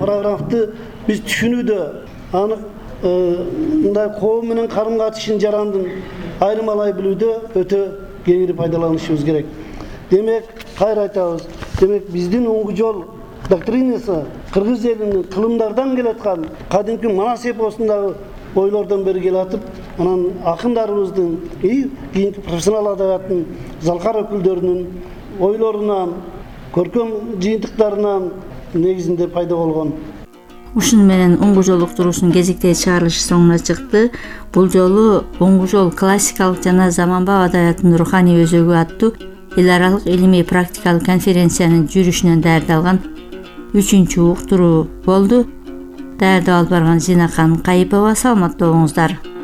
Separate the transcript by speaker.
Speaker 1: параграфты биз түшүнүүдө аны мындай коом менен карым катышын жарандын айырмалай билүүдө өтө кеңири пайдаланышыбыз керек. Демек, кайра айтабыз. Демек, биздин оңгу жол доктринасы кыргыз элинин кылымдардан келаткан кадимки Манас эпосундагы ойлордон бери келатып, анан акындарыбыздын, кийинки профессионал адабияттын залкар өкүлдөрүнүн ойлорунан, көркөм жыйынтыктарынан негизинде пайда болгон.
Speaker 2: Ушуну менен оңгу жол уктуруусунун кезектеги чыгарылышы соңуна чыкты. Бул жолу оңгу жол классикалык жана заманбап адабияттын руханий өзөгү аттуу эл аралык илимий практикалык конференциянын жүрүшүнөн даярдалган 3-чү уктуруу болду. Даярдап алып барган Зинакан Кайыпова. Саламатта болуңуздар.